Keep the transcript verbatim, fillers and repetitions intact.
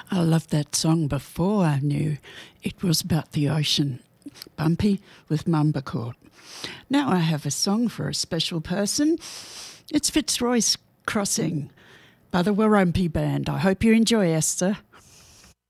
I loved that song before I knew it was about the ocean. Bumpy with Mumbercourt. Now I have a song for a special person. It's Fitzroy's Crossing by the Warumpi Band. I hope you enjoy, Esther.